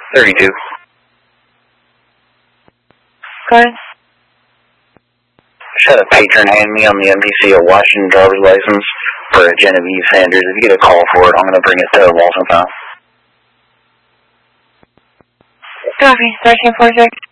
32. Go ahead. Just had a patron hand me on the MDC a Washington driver's license for a Genevieve Sanders. If you get a call for it, I'm going to bring it to Walton Town. Copy. 1346.